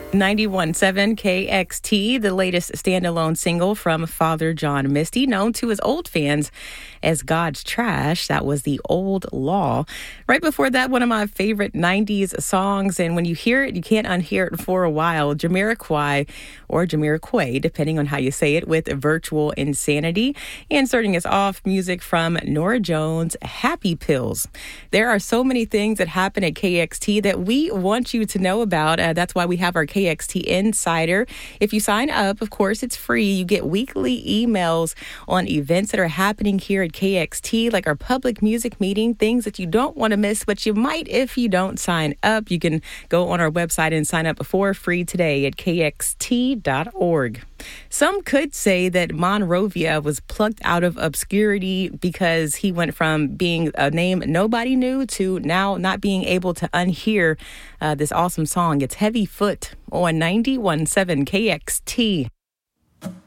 91.7 KXT, the latest standalone single from Father John Misty, known to his old fans as God's Trash. That was The Old Law. Right before that, one of my favorite 90s songs, and when you hear it, you can't unhear it for a while, Jamiroquai, or Jamiroquai, depending on how you say it, with Virtual Insanity. And starting us off, music from Norah Jones, Happy Pills. There are so many things that happen at KXT that we want you to know about. That's why we have our KXT Insider. If you sign up, of course, it's free. You get weekly emails on events that are happening here at KXT, like our public music meeting, things that you don't want to miss, but you might if you don't sign up. You can go on our website and sign up for free today at kxt.org. Some could say that Monrovia was plucked out of obscurity because he went from being a name nobody knew to now not being able to unhear this awesome song. It's Heavy Foot on 91.7 KXT.